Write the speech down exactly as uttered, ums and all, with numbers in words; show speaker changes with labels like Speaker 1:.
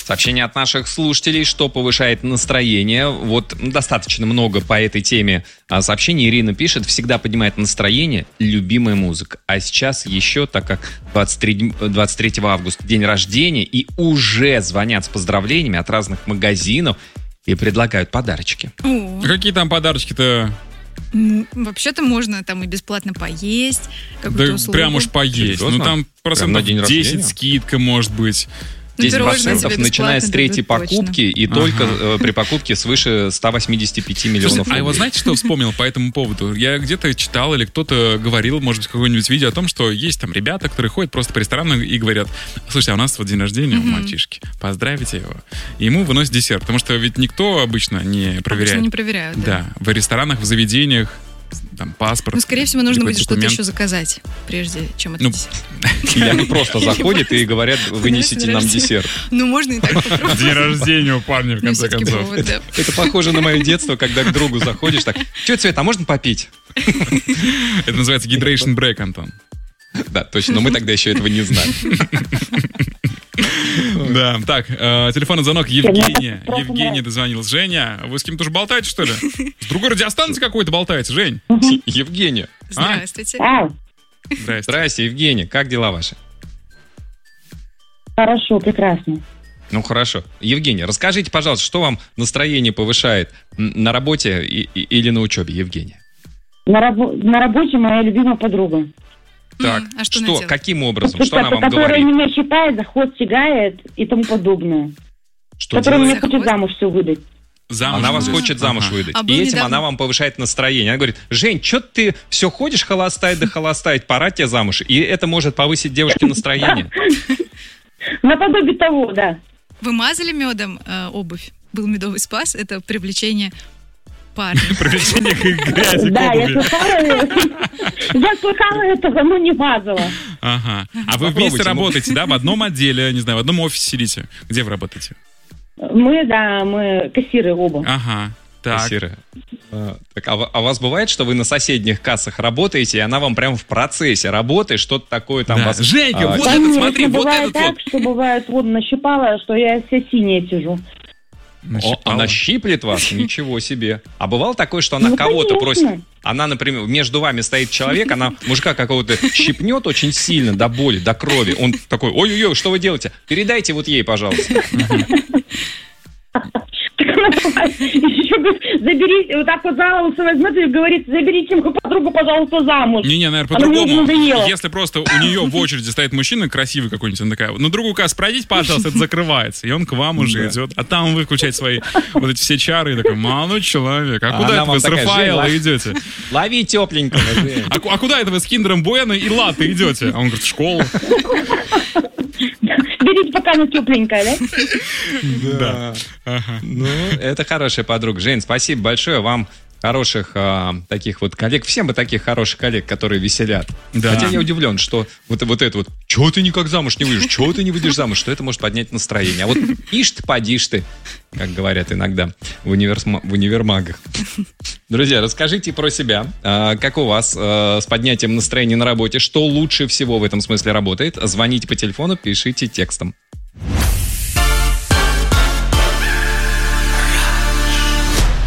Speaker 1: Сообщение от наших слушателей, что повышает настроение. Вот достаточно много по этой теме сообщений. Ирина пишет, всегда поднимает настроение любимая музыка. А сейчас еще, так как двадцать третьего августа день рождения, и уже звонят с поздравлениями от разных магазинов и предлагают подарочки.
Speaker 2: О.
Speaker 3: Какие там подарочки-то?
Speaker 2: Вообще-то можно там и бесплатно поесть.
Speaker 3: Да услугу. Прям уж поесть. Серьезно? Ну там процентов десять скидка может быть.
Speaker 1: десять процентов, начиная с третьей покупки, и
Speaker 3: ага.
Speaker 1: только э, при покупке свыше сто восемьдесят пять миллионов рублей.
Speaker 3: А вот знаете, что вспомнил по этому поводу? Я где-то читал или кто-то говорил, может быть, какое-нибудь видео о том, что есть там ребята, которые ходят просто по ресторанам и говорят: слушайте, а у нас вот день рождения mm-hmm. у мальчишки, поздравите его. И ему выносят десерт, потому что ведь никто обычно не проверяет.
Speaker 2: Обычно не проверяют, да.
Speaker 3: Да, в ресторанах, в заведениях, там, паспорт.
Speaker 2: Ну, скорее всего, нужно будет
Speaker 3: документ.
Speaker 2: что-то еще заказать, прежде чем это
Speaker 3: ну,
Speaker 2: десерт.
Speaker 1: Или они просто заходят и говорят: вынесите нам десерт.
Speaker 2: Ну, можно и так попробовать.
Speaker 3: День рождения у парня, в конце концов.
Speaker 1: Это похоже на мое детство, когда к другу заходишь так: че, Цвет, а можно попить?
Speaker 3: Это называется hydration break, Антон.
Speaker 1: Да, точно, но мы тогда еще этого не знали.
Speaker 3: Да, так, э, телефонный звонок. Евгения. Евгения дозвонилась. Женя, вы с кем-то уже болтаете, что ли? С другой радиостанции какой-то болтаете, Жень?
Speaker 1: Евгения.
Speaker 2: Здравствуйте.
Speaker 4: А?
Speaker 1: Здрасте. Здрасте, Евгения. Как дела ваши?
Speaker 4: Хорошо, прекрасно.
Speaker 1: Ну, хорошо. Евгения, расскажите, пожалуйста, что вам настроение повышает на работе и, и, или на учебе, Евгения?
Speaker 4: На, рабо- на работе моя любимая подруга.
Speaker 1: Так,
Speaker 2: mm, а что,
Speaker 1: что каким образом? Что она вам
Speaker 4: которая
Speaker 1: говорит?
Speaker 4: меня считает, заход тягает и тому подобное.
Speaker 1: Что
Speaker 4: которая
Speaker 1: делает?
Speaker 4: меня хочет замуж все выдать.
Speaker 1: Замуж она вас хочет замуж ага. выдать.
Speaker 2: А
Speaker 1: и этим
Speaker 2: недавно...
Speaker 1: она вам повышает настроение. Она говорит: Жень, что ты все ходишь холостать да холостать, пора тебе замуж. И это может повысить девушке настроение.
Speaker 4: Наподобие того, да.
Speaker 2: Вы мазали медом э, обувь? Был медовый спас, это привлечение парня.
Speaker 3: Привлечение к грязи,
Speaker 4: да, я слыхала, я слыхала этого, но не мазала.
Speaker 3: Ага. А вы вместе работаете, да? В одном отделе, не знаю, в одном офисе сидите? Где вы работаете?
Speaker 4: Мы, да, мы кассиры оба.
Speaker 3: Ага. Так.
Speaker 1: Кассиры. А, так, а, а у вас бывает, что вы на соседних кассах работаете, и она вам прямо в процессе работы что-то такое там
Speaker 3: да.
Speaker 1: вас...
Speaker 3: Женька,
Speaker 1: а,
Speaker 3: вот
Speaker 4: да,
Speaker 3: этот, смотри, вот
Speaker 4: бывает
Speaker 3: этот
Speaker 4: так,
Speaker 3: вот.
Speaker 4: что бывает, вот нащипала, что я вся синяя сижу.
Speaker 1: О, она щиплет вас? Ничего себе. А бывало такое, что она ну, кого-то
Speaker 4: конечно.
Speaker 1: просит? Она, например, между вами стоит человек, она мужика какого-то щипнет очень сильно, до боли, до крови. Он такой: ой-ой-ой, что вы делаете? Передайте вот ей, пожалуйста.
Speaker 4: Еще говорит: заберите, вот так вот за волосы возьмет и говорит: заберите мою подругу, пожалуйста, замуж.
Speaker 3: Не-не, наверное, по-другому. Если просто у нее в очереди стоит мужчина красивый какой-нибудь, он такая: на другую кассу пройдите, пожалуйста, это закрывается. И он к вам уже идет. А там вы включаете свои вот эти все чары и такой: молодой человек, а куда это вы с Рафаэлло идете?
Speaker 1: Лови тепленького.
Speaker 3: А куда это вы с Киндером Bueno и Латте идете? А он говорит: в школу.
Speaker 4: Берите пока она тепленькая, да?
Speaker 1: Да. Ага. Ну, это хорошая подруга. Жень, спасибо большое вам. Хороших а, таких вот коллег. Всем бы таких хороших коллег, которые веселят. Да. Хотя я удивлен, что вот, вот это вот: чего ты никак замуж не выйдешь, чего ты не выйдешь замуж, что это может поднять настроение. А вот ишь ты, подишь ты, как говорят иногда в, универсма- в универмагах. Друзья, расскажите про себя. А, как у вас а, с поднятием настроения на работе? Что лучше всего в этом смысле работает? Звоните по телефону, пишите текстом.